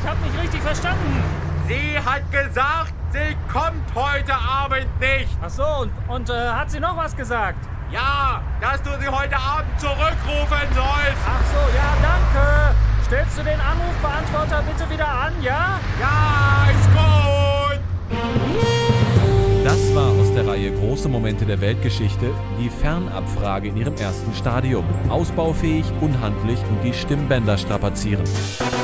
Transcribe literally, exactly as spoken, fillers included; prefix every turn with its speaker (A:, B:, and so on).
A: Ich habe nicht richtig verstanden.
B: Sie hat gesagt, sie kommt heute Abend nicht.
A: Ach so, und, und äh, hat sie noch was gesagt?
B: Ja, dass du sie heute Abend zurückrufen sollst.
A: Ach so, ja, danke. Stellst du den Anrufbeantworter bitte wieder an, ja?
B: Ja, ist gut.
C: Das war aus der Reihe Große Momente der Weltgeschichte die Fernabfrage in ihrem ersten Stadium. Ausbaufähig, unhandlich und die Stimmbänder strapazieren.